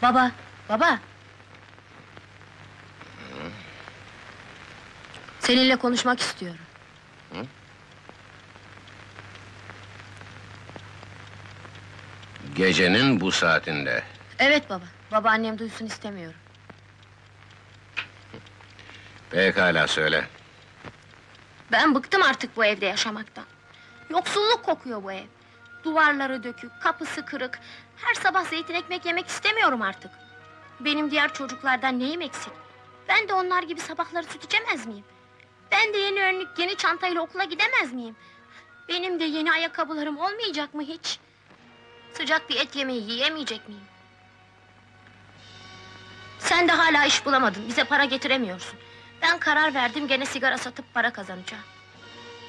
Baba, baba! Seninle konuşmak istiyorum. Gecenin bu saatinde. Evet baba, babaannem duysun istemiyorum. Pekala, söyle. Ben bıktım artık bu evde yaşamaktan. Yoksulluk kokuyor bu ev. Duvarları dökük, kapısı kırık. Her sabah zeytin ekmek yemek istemiyorum artık. Benim diğer çocuklardan neyim eksik? Ben de onlar gibi sabahları süt içemez miyim? Ben de yeni önlük, yeni çantayla okula gidemez miyim? Benim de yeni ayakkabılarım olmayacak mı hiç? Sıcak bir et yemeği yiyemeyecek miyim? Sen de hala iş bulamadın, bize para getiremiyorsun. Ben karar verdim, gene sigara satıp para kazanacağım.